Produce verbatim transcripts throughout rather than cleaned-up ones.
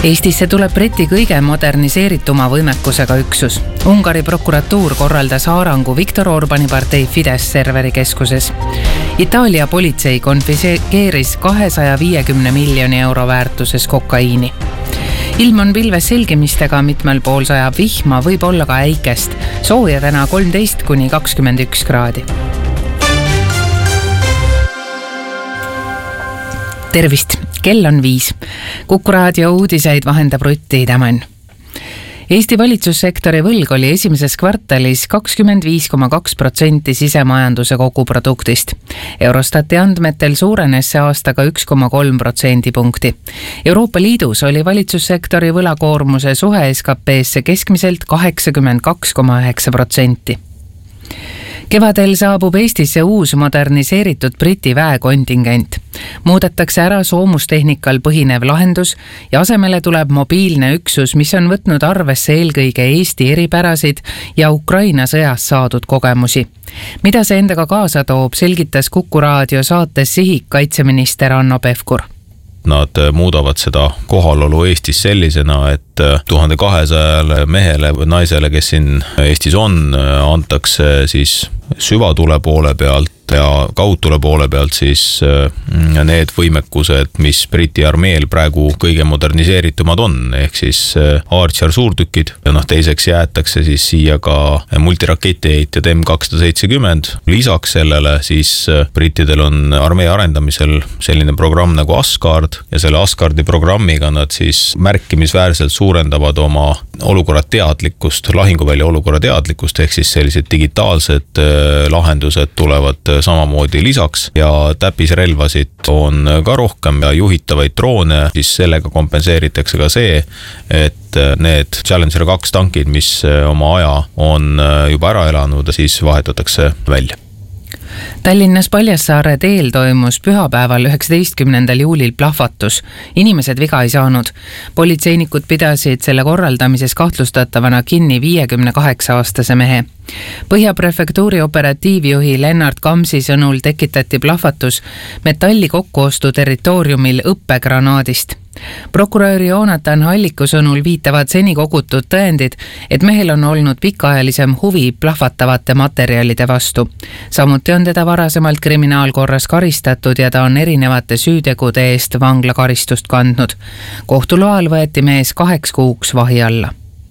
Eestisse tuleb Briti kõige moderniseerituma võimekusega üksus. Ungari prokuratuur korraldas haarangu Viktor Orbani partei Fidesz serveri keskuses. Itaalia politsei konfiskeeris kahesaja viiekümne miljoni euro väärtuses kokaiini. Ilm on pilves selgimistega, mitmel pool sajab vihma, võib olla ka äikest. Sooja täna kolmteist kuni kakskümmend üks kraadi. Tervist, kell on viis. Kuku raadio uudiseid vahendab Rutti Tämän. Eesti valitsussektori võlg oli esimeses kvartalis kakskümmend viis koma kaks protsenti sisemajanduse koguproduktist. Eurostati andmetel suurenes see aastaga üks koma kolm protsendipunkti. Euroopa Liidus oli valitsussektori võlakoormuse suhe S K P-sse keskmiselt kaheksakümmend kaks koma üheksa protsenti. Kevadel saabub Eestisse uus moderniseeritud Briti väekontingent. Muudetakse ära soomustehnikal põhinev lahendus ja asemele tuleb mobiilne üksus, mis on võtnud arvesse eelkõige Eesti eripärasid ja Ukraina sõjas saadud kogemusi. Mida see endaga kaasa toob, selgitas Kuku raadio saates Sihik kaitseminister Hanno Pevkur. Nad muudavad seda kohalolu Eestis sellisena, et tuhande kahesajale mehele või naisele, kes siin Eestis on, antakse siis süvatule poole pealt ja kaudtule poole pealt siis need võimekused, mis Briti armeel praegu kõige moderniseeritumad on, ehk siis Archer suurtükid ja noh, teiseks jäetakse siis siia ka multiraketiheitjad M kakssada seitsekümmend. Lisaks sellele siis brittidel on armee arendamisel selline programm nagu Asgard ja selle Asgardi programmiga nad siis märkimisväärselt suurendavad oma olukorra teadlikkust, lahinguvälja olukorra teadlikkust, ehk siis sellised digitaalsed lahendused tulevad samamoodi lisaks ja täppisrelvasid on ka rohkem ja juhitavaid droone, siis sellega kompenseeritakse ka see, et need Challenger kaks tankid, mis oma aja on juba ära elanud, siis vahetatakse välja. Tallinnas Paljassaare teel toimus pühapäeval üheksateistkümnendal juulil plahvatus. Inimesed viga ei saanud. Politseinikud pidasid selle korraldamises kahtlustatavana kinni viiekümne kaheksa aastase mehe. Põhjaprefektuuri operatiivjuhi Lennart Kamsi sõnul tekitati plahvatus metalli kokkuostu territooriumil õppegranaadist. Prokurör Joonatan Halliku sõnul viitavad seni kogutud tõendid, et mehel on olnud pikaajalisem huvi plahvatavate materjalide vastu. Samuti on teda varasemalt kriminaalkorras karistatud ja ta on erinevate süütegude eest vanglakaristust kandnud. Kohtuloal võeti mees kaheks kuuks vahi alla.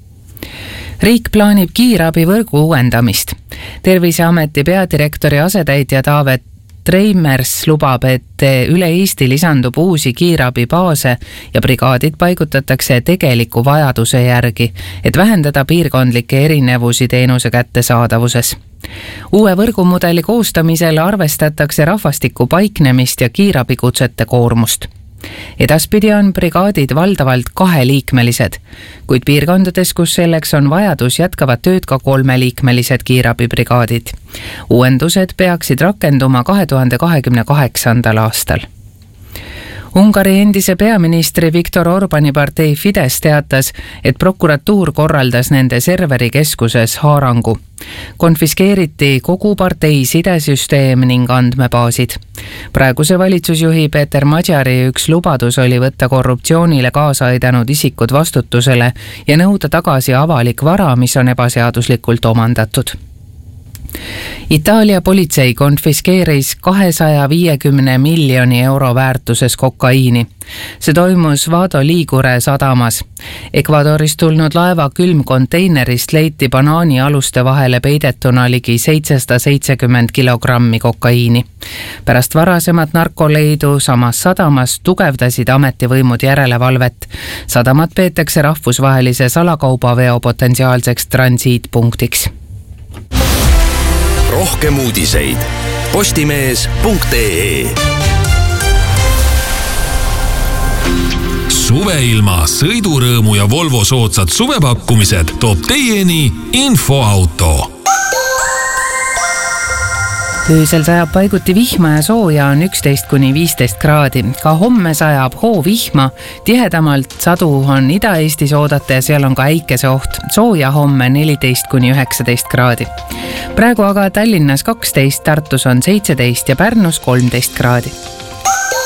Riik plaanib kiirabi võrgu uuendamist. Terviseameti peadirektori asetäitja Taavet Treimers lubab, et üle Eesti lisandub uusi kiirabibaase ja brigaadid paigutatakse tegeliku vajaduse järgi, et vähendada piirkondlikke erinevusi teenuse kättesaadavuses. Uue võrgumudeli koostamisel arvestatakse rahvastiku paiknemist ja kiirabikutsete koormust. Edaspidi on brigaadid valdavalt kaheliikmelised, kuid piirkondades, kus selleks on vajadus, jätkavad tööd ka kolmeliikmelised kiirabibrigaadid. Uuendused peaksid rakenduma kahe tuhande kahekümne kaheksandal aastal. Ungari endise peaministri Viktor Orbani partei Fidesz teatas, et prokuratuur korraldas nende serveri keskuses haarangu. Konfiskeeriti kogu partei sidesüsteem ning andmebaasid. Praeguse valitsusjuhi Peeter Madjari üks lubadus oli võtta korruptsioonile kaasa aidanud isikud vastutusele ja nõuda tagasi avalik vara, mis on ebaseaduslikult omandatud. Itaalia politsei konfiskeeris kahesaja viiekümne miljoni euro väärtuses kokaiini. See toimus Vado Ligure sadamas. Ekvadorist tulnud laeva külmkonteinerist leiti banaani aluste vahele peidetuna ligi seitsesada seitsekümmend kilogrammi kokaiini. Pärast varasemat narkoleidu samas sadamas tugevdasid ametivõimud järelevalvet. Sadamat peetakse rahvusvahelise salakaubaveo potentsiaalseks transiitpunktiks. Rohkem uudiseid postimees punkt ee. Suveilma, sõidurõõmu ja Volvo soodsad suvepakkumised toob teieni Infoauto. Öösel sajab paiguti vihma ja sooja on üksteist kuni viisteist kraadi. Ka homme sajab hoovihma, tihedamalt sadu on Ida-Eestis oodata ja seal on ka äikese oht. Sooja homme neliteist kuni üheksateist kraadi. Praegu aga Tallinnas kaksteist, Tartus on seitseteist ja Pärnus kolmteist kraadi.